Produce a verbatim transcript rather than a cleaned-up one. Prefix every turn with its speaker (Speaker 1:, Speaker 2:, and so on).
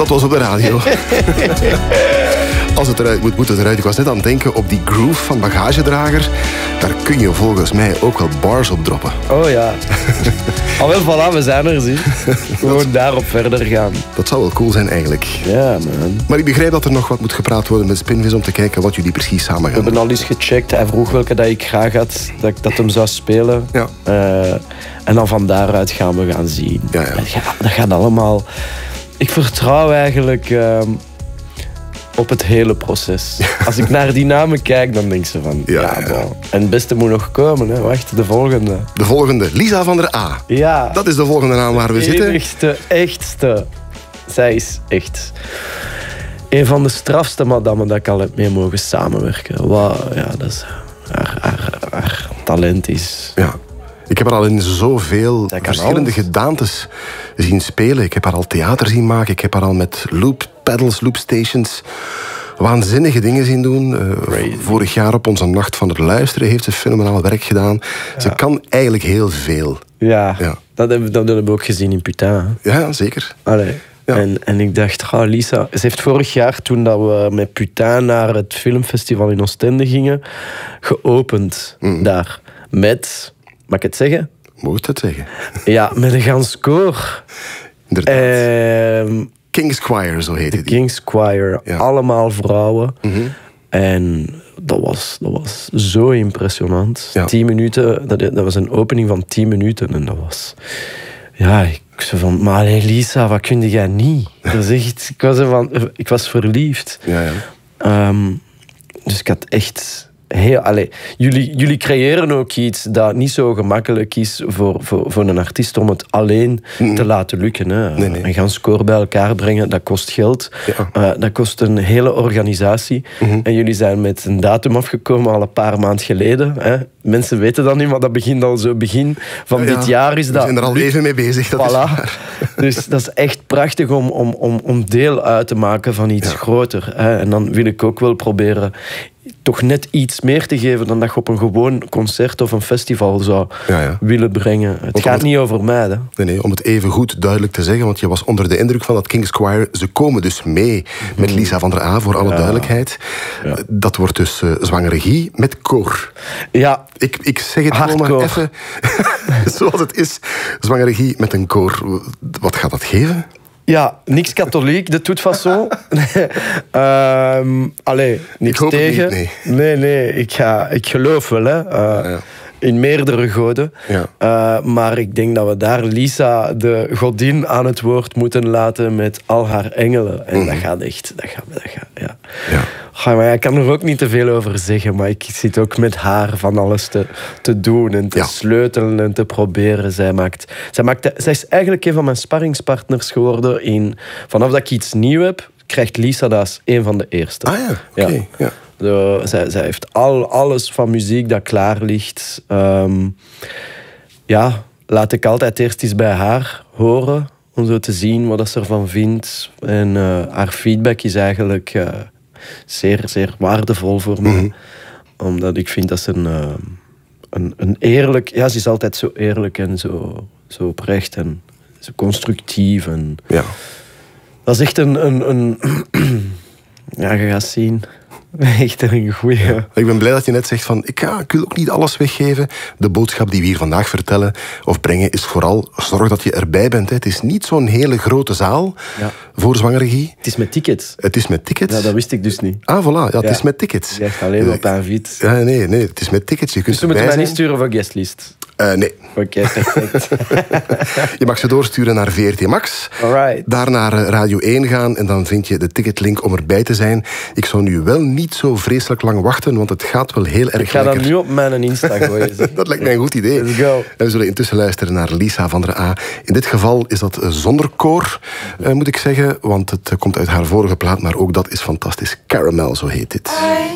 Speaker 1: Dat was op de radio. Als het eruit moet, moet het eruit. Ik was net aan het denken op die groove van Bagagedrager. Daar kun je volgens mij ook wel bars op droppen.
Speaker 2: Oh ja. Al wel, voilà, we zijn er, zie. Gewoon daarop verder gaan.
Speaker 1: Dat zou wel cool zijn eigenlijk.
Speaker 2: Ja, man.
Speaker 1: Maar ik begrijp dat er nog wat moet gepraat worden met Spinvis om te kijken wat jullie precies samen gaan.
Speaker 2: We hebben al eens gecheckt. Hij vroeg welke dat ik graag had, dat ik dat hem zou spelen.
Speaker 1: Ja.
Speaker 2: Uh, en dan van daaruit gaan we gaan zien.
Speaker 1: Ja, ja.
Speaker 2: Dat, gaat, dat gaat allemaal... Ik vertrouw eigenlijk uh, op het hele proces. Als ik naar die namen kijk, dan denk ze van... Ja, ja, ja. En het beste moet nog komen. Hè. Wacht, de volgende.
Speaker 1: De volgende, Lisa van der A.
Speaker 2: Ja.
Speaker 1: Dat is de volgende naam waar we
Speaker 2: de
Speaker 1: zitten.
Speaker 2: De enigste, echtste. Zij is echt... een van de strafste madammen dat ik al heb mee mogen samenwerken. Wow, ja, dat is... Haar, haar, haar talent is...
Speaker 1: Ja. Ik heb haar al in zoveel verschillende
Speaker 2: alles.
Speaker 1: gedaantes zien spelen. Ik heb haar al theater zien maken. Ik heb haar al met loop pedals, loopstations... waanzinnige dingen zien doen. Uh, vorig jaar op onze Nacht van het Luisteren heeft ze fenomenaal werk gedaan. Ja. Ze kan eigenlijk heel veel.
Speaker 2: Ja, ja. Dat, hebben, dat hebben we ook gezien in Putain.
Speaker 1: Ja, zeker.
Speaker 2: Allee. Ja. En, en ik dacht, oh, Lisa... Ze heeft vorig jaar, toen dat we met Putain naar het filmfestival in Oostende gingen, geopend mm. daar. Met... Mag ik het zeggen?
Speaker 1: Moet het zeggen.
Speaker 2: Ja, met een gans koor.
Speaker 1: Inderdaad. Uh, King's Choir, zo heette die.
Speaker 2: King's Choir. Ja. Allemaal vrouwen.
Speaker 1: Mm-hmm.
Speaker 2: En dat was, dat was zo impressionant.
Speaker 1: Ja.
Speaker 2: Tien minuten, dat, dat was een opening van tien minuten. En dat was... Ja, ik zei van... Maar allee, Lisa, wat kun jij niet? Dat is echt, ik, was van, ik was verliefd.
Speaker 1: Ja, ja.
Speaker 2: Um, dus ik had echt... Heel, allez, jullie, jullie creëren ook iets dat niet zo gemakkelijk is voor, voor, voor een artiest om het alleen mm. te laten lukken. Hè.
Speaker 1: Nee, nee.
Speaker 2: Een gans koor bij elkaar brengen, dat kost geld.
Speaker 1: Ja.
Speaker 2: Uh, dat kost een hele organisatie.
Speaker 1: Mm-hmm.
Speaker 2: En jullie zijn met een datum afgekomen al een paar maanden geleden. Hè. Mensen weten dat niet, maar dat begint al zo begin van
Speaker 1: ja,
Speaker 2: dit jaar. Is
Speaker 1: we
Speaker 2: dat
Speaker 1: zijn er al even mee bezig, dat
Speaker 2: voilà.
Speaker 1: is waar.
Speaker 2: Dus dat is echt prachtig om, om, om, om deel uit te maken van iets
Speaker 1: ja.
Speaker 2: groter. Hè. En dan wil ik ook wel proberen toch net iets meer te geven dan dat je op een gewoon concert of een festival zou
Speaker 1: ja, ja.
Speaker 2: willen brengen. Het
Speaker 1: want
Speaker 2: gaat
Speaker 1: het,
Speaker 2: niet over mij. Hè.
Speaker 1: Nee, nee, om het even goed duidelijk te zeggen, want je was onder de indruk van dat King's Choir. Ze komen dus mee met Lisa van der A, voor alle ja. duidelijkheid. Ja. Dat wordt dus uh, zwangere Guy met koor.
Speaker 2: Ja.
Speaker 1: Ik, ik zeg het
Speaker 2: Hardcore.
Speaker 1: gewoon maar even zoals het is. Zwangere Guy met een koor. Wat gaat dat geven?
Speaker 2: Ja, niks katholiek, de toute façon. um, allee, niks
Speaker 1: ik
Speaker 2: tegen.
Speaker 1: Niet,
Speaker 2: nee. nee, nee, ik, ga, ik geloof wel, hè. Uh, ja, ja. In meerdere goden.
Speaker 1: Ja.
Speaker 2: Uh, maar ik denk dat we daar Lisa, de godin, aan het woord moeten laten met al haar engelen. En mm. dat gaat echt... Dat gaat, dat gaat, ja.
Speaker 1: Ja.
Speaker 2: Ga, maar ik kan er ook niet te veel over zeggen, maar ik zit ook met haar van alles te, te doen en te ja. sleutelen en te proberen. Zij, maakt, zij, maakt, zij is eigenlijk een van mijn sparringspartners geworden. In, vanaf dat ik iets nieuw heb, krijgt Lisa dat als een van de eerste.
Speaker 1: Ah ja, oké. Okay. Ja.
Speaker 2: Ja. De, zij, zij heeft al, alles van muziek dat klaar ligt. Um, ja, laat ik altijd eerst eens bij haar horen. Om zo te zien wat ze ervan vindt. En uh, haar feedback is eigenlijk uh, zeer, zeer waardevol voor mij. Mm-hmm. Omdat ik vind dat ze een, uh, een, een eerlijk... Ja, ze is altijd zo eerlijk en zo, zo oprecht en zo constructief. En
Speaker 1: ja.
Speaker 2: Dat is echt een... een, een ja, je gaat zien... Echt een goeie. Ja.
Speaker 1: Ik ben blij dat je net zegt van, ik, ja, ik wil ook niet alles weggeven. De boodschap die we hier vandaag vertellen of brengen is vooral, zorg dat je erbij bent. Hè. Het is niet zo'n hele grote zaal ja. voor zwangere Guy.
Speaker 2: Het is met tickets.
Speaker 1: Het is met tickets.
Speaker 2: Ja, dat wist ik dus niet.
Speaker 1: Ah, voilà, ja, het
Speaker 2: ja.
Speaker 1: is met tickets.
Speaker 2: Je echt alleen op een fiets.
Speaker 1: Ja, nee, nee, het is met tickets. Je kunt
Speaker 2: dus we moeten mij
Speaker 1: zijn.
Speaker 2: niet sturen voor guestlist.
Speaker 1: Uh, nee.
Speaker 2: Oké, okay, perfect.
Speaker 1: Je mag ze doorsturen naar V R T Max.
Speaker 2: Alright.
Speaker 1: Daar naar Radio één gaan en dan vind je de ticketlink om erbij te zijn. Ik zou nu wel niet zo vreselijk lang wachten, want het gaat wel heel erg lekker.
Speaker 2: Ik ga
Speaker 1: lekker.
Speaker 2: dat nu op mijn Insta gooien.
Speaker 1: Dat lijkt mij een goed idee.
Speaker 2: Let's go.
Speaker 1: En we zullen intussen luisteren naar Lisa van der A. In dit geval is dat zonder koor, uh, moet ik zeggen, want het komt uit haar vorige plaat, maar ook dat is fantastisch. Caramel, zo heet dit.